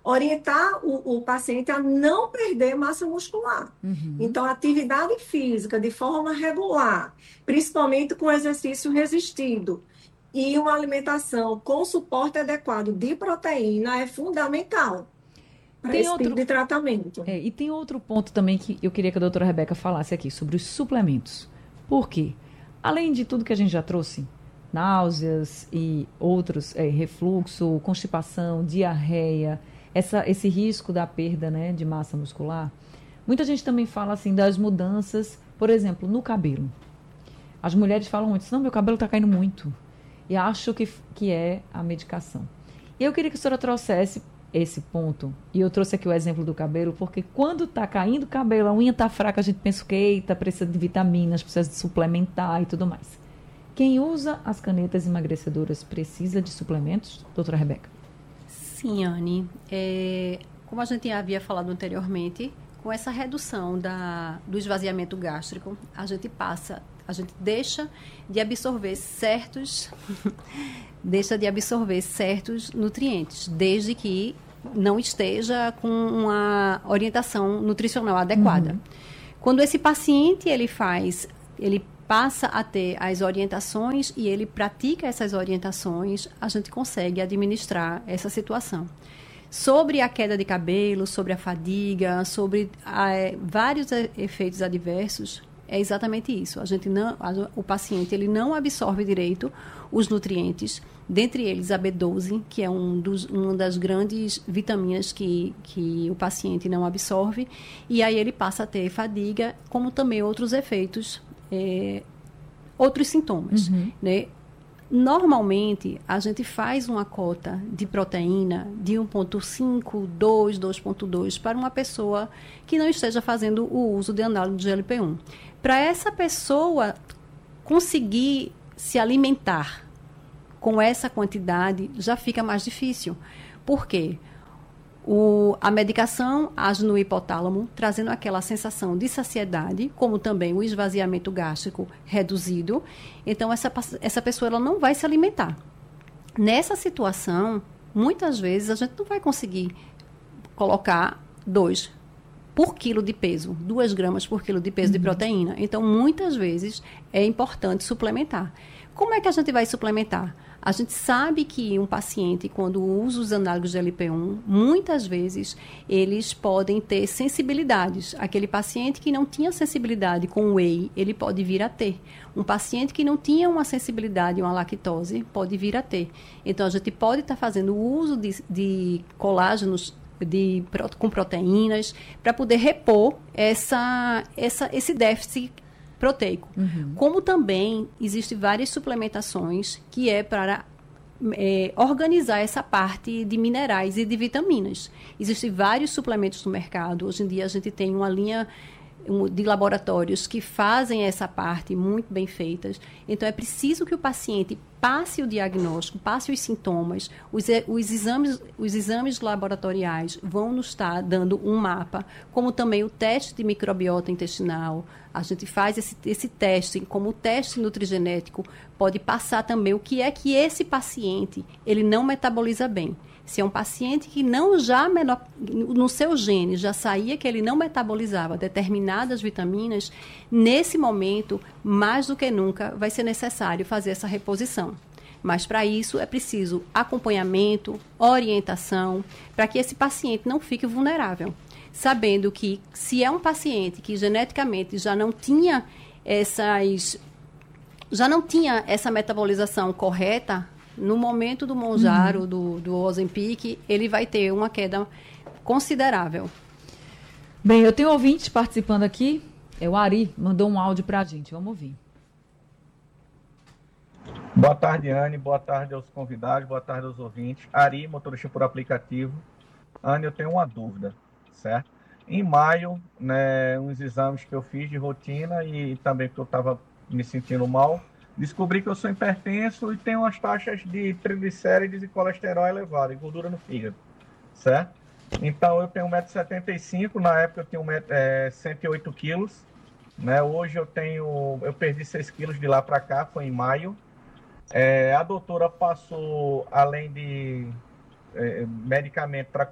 orientar o paciente a não perder massa muscular. Uhum. Então, atividade física de forma regular, principalmente com exercício resistido, e uma alimentação com suporte adequado de proteína é fundamental para Tem esse tipo outro, de tratamento. e tem outro ponto também que eu queria que a doutora Rebeca falasse aqui, sobre os suplementos. Por quê? Além de tudo que a gente já trouxe, náuseas e outros, refluxo, constipação, diarreia, esse risco da perda, né, de massa muscular, muita gente também fala assim das mudanças, por exemplo, no cabelo. As mulheres falam muito, não, meu cabelo está caindo muito. E acho que é a medicação. Eu queria que a senhora trouxesse esse ponto. E eu trouxe aqui o exemplo do cabelo, porque quando está caindo o cabelo, a unha está fraca, a gente pensa que eita, precisa de vitaminas, precisa de suplementar e tudo mais. Quem usa as canetas emagrecedoras precisa de suplementos, doutora Rebeca? Sim, Anne. Como a gente havia falado anteriormente, com essa redução do esvaziamento gástrico, a gente deixa de absorver certos nutrientes, desde que não esteja com uma orientação nutricional adequada. Uhum. Quando esse paciente ele passa a ter as orientações e ele pratica essas orientações, a gente consegue administrar essa situação. Sobre a queda de cabelo, sobre a fadiga, sobre vários efeitos adversos, é exatamente isso. O paciente ele não absorve direito os nutrientes, dentre eles a B12, que é uma das grandes vitaminas que o paciente não absorve, e aí ele passa a ter fadiga, como também outros efeitos, outros sintomas, né? Normalmente, a gente faz uma cota de proteína de 1,5, 2,2 para uma pessoa que não esteja fazendo o uso de análogo de GLP-1. Para essa pessoa conseguir se alimentar com essa quantidade, já fica mais difícil. Por quê? A medicação age no hipotálamo, trazendo aquela sensação de saciedade, como também o esvaziamento gástrico reduzido. Então, essa pessoa ela não vai se alimentar. Nessa situação, muitas vezes a gente não vai conseguir colocar 2 por quilo de peso, 2 gramas por quilo de peso de proteína. Então, muitas vezes é importante suplementar. Como é que a gente vai suplementar? A gente sabe que um paciente, quando usa os análogos de LP1, muitas vezes eles podem ter sensibilidades. Aquele paciente que não tinha sensibilidade com o whey, ele pode vir a ter. Um paciente que não tinha uma sensibilidade a uma lactose, pode vir a ter. Então, a gente pode estar fazendo o uso de colágenos com proteínas para poder repor esse déficit proteico. Como também existem várias suplementações que é para organizar essa parte de minerais e de vitaminas. Existem vários suplementos no mercado. Hoje em dia a gente tem uma linha de laboratórios que fazem essa parte muito bem feitas. Então, é preciso que o paciente passe o diagnóstico, passe os sintomas. Os exames laboratoriais vão nos estar dando um mapa, como também o teste de microbiota intestinal. A gente faz esse teste, como o teste nutrigenético, pode passar também o que é que esse paciente ele não metaboliza bem. Se é um paciente que no seu gene já saía que ele não metabolizava determinadas vitaminas, nesse momento, mais do que nunca, vai ser necessário fazer essa reposição. Mas para isso é preciso acompanhamento, orientação, para que esse paciente não fique vulnerável. Sabendo que se é um paciente que geneticamente já não tinha essa metabolização correta, no momento do Mounjaro, do Ozempic, ele vai ter uma queda considerável. Bem, eu tenho ouvintes participando aqui. O Ari mandou um áudio para a gente. Vamos ouvir. Boa tarde, Anne. Boa tarde aos convidados. Boa tarde aos ouvintes. Ari, motorista por aplicativo. Anne, eu tenho uma dúvida, certo? Em maio, né, uns exames que eu fiz de rotina e também que eu estava me sentindo mal, descobri que eu sou hipertenso e tenho umas taxas de triglicérides e colesterol elevado e gordura no fígado, certo? Então, eu tenho 1,75 m, na época eu tinha 108 quilos, né? Hoje eu perdi 6 quilos de lá para cá, foi em maio. A doutora passou, além de medicamento para